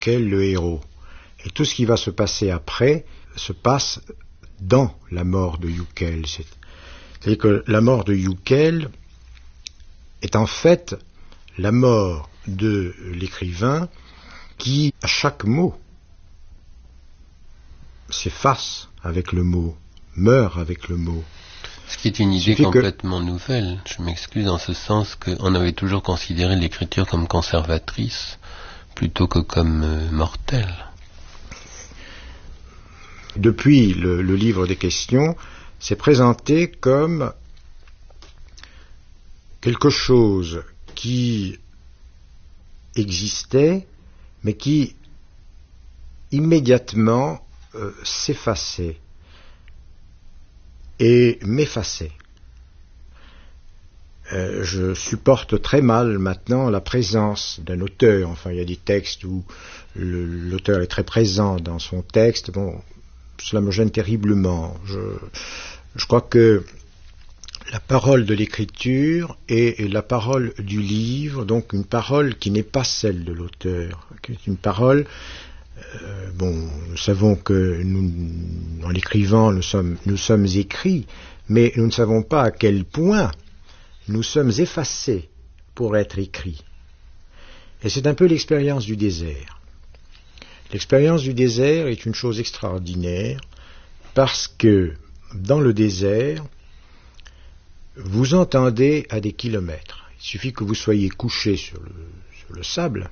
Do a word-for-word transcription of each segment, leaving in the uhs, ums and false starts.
qu'est le héros. Et tout ce qui va se passer après se passe dans la mort de Yukel. C'est-à-dire que la mort de Yukel est en fait la mort de l'écrivain qui, à chaque mot, s'efface avec le mot, meurt avec le mot. Ce qui est une idée complètement que... nouvelle. Je m'excuse en ce sens qu'on avait toujours considéré l'écriture comme conservatrice plutôt que comme euh, mortelle. Depuis le, le livre des questions, c'est présenté comme quelque chose qui existait, mais qui immédiatement euh, s'effaçait et m'effaçait. Euh, je supporte très mal maintenant la présence d'un auteur. Enfin, il y a des textes où le, l'auteur est très présent dans son texte. Bon, cela me gêne terriblement. Je, je crois que la parole de l'écriture est, est la parole du livre, donc une parole qui n'est pas celle de l'auteur, qui est une parole. Euh, bon, nous savons que nous, en l'écrivant, nous sommes, nous sommes écrits, mais nous ne savons pas à quel point nous sommes effacés pour être écrits. Et c'est un peu l'expérience du désert. L'expérience du désert est une chose extraordinaire parce que dans le désert, vous entendez à des kilomètres. Il suffit que vous soyez couché sur le, sur le sable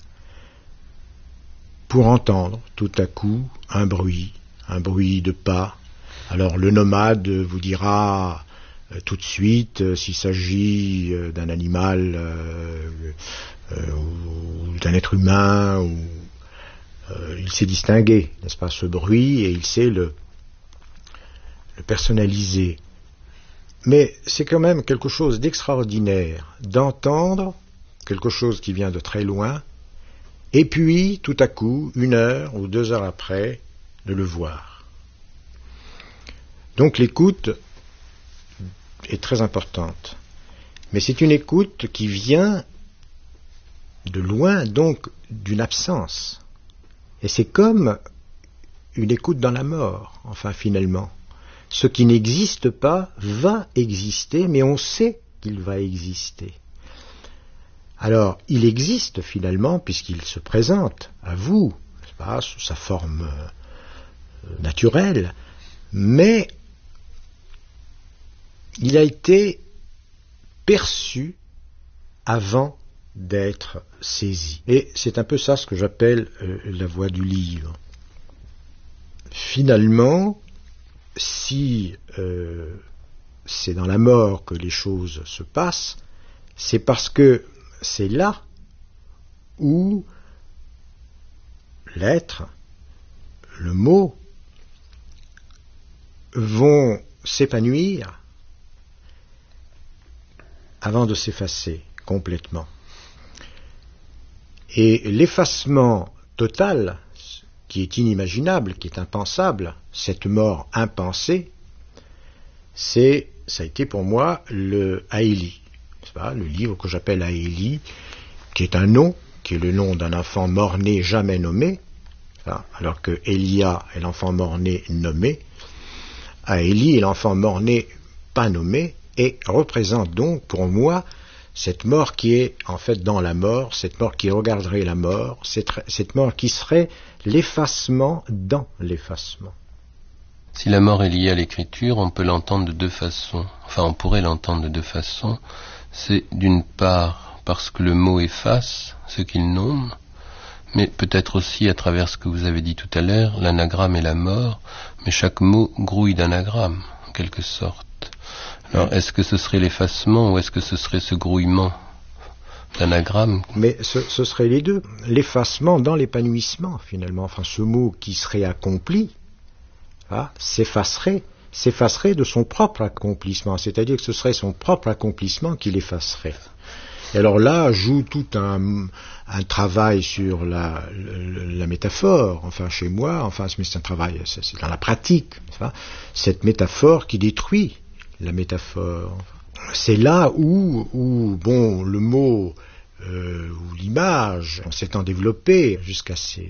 pour entendre tout à coup un bruit, un bruit de pas. Alors le nomade vous dira euh, tout de suite euh, s'il s'agit euh, d'un animal euh, euh, ou d'un être humain, ou euh, il sait distinguer, n'est-ce pas, ce bruit, et il sait le, le personnaliser. Mais c'est quand même quelque chose d'extraordinaire d'entendre quelque chose qui vient de très loin, et puis, tout à coup, une heure ou deux heures après, de le voir. Donc l'écoute est très importante. Mais c'est une écoute qui vient de loin, donc d'une absence. Et c'est comme une écoute dans la mort, enfin finalement. Ce qui n'existe pas va exister, mais on sait qu'il va exister. Alors, il existe finalement, puisqu'il se présente à vous, n'est-ce pas, sous sa forme euh, naturelle, mais il a été perçu avant d'être saisi. Et c'est un peu ça ce que j'appelle euh, la voix du livre. Finalement, si euh, c'est dans la mort que les choses se passent, c'est parce que c'est là où l'être, le mot, vont s'épanouir avant de s'effacer complètement. Et l'effacement total, qui est inimaginable, qui est impensable, cette mort impensée, c'est, ça a été pour moi le Haéli. C'est pas, le livre que j'appelle Haéli, qui est un nom, qui est le nom d'un enfant mort-né jamais nommé, alors que Élia est l'enfant mort-né nommé. Haéli est l'enfant mort-né pas nommé, et représente donc pour moi cette mort qui est en fait dans la mort, cette mort qui regarderait la mort, cette, cette mort qui serait l'effacement dans l'effacement. Si la mort est liée à l'écriture, on peut l'entendre de deux façons. Enfin, on pourrait l'entendre de deux façons. C'est d'une part parce que le mot efface ce qu'il nomme, mais peut-être aussi à travers ce que vous avez dit tout à l'heure, l'anagramme et la mort, mais chaque mot grouille d'anagramme, en quelque sorte. Alors, est-ce que ce serait l'effacement ou est-ce que ce serait ce grouillement d'anagramme? Mais ce, ce serait les deux. L'effacement dans l'épanouissement, finalement. Enfin, ce mot qui serait accompli, hein, s'effacerait, s'effacerait de son propre accomplissement. C'est-à-dire que ce serait son propre accomplissement qui l'effacerait. Et alors là, joue tout un, un travail sur la, la, la métaphore, enfin chez moi, enfin c'est un travail, c'est, c'est dans la pratique, enfin, cette métaphore qui détruit la métaphore. C'est là où, où bon, le mot euh, ou l'image, en s'étant développé jusqu'à ces,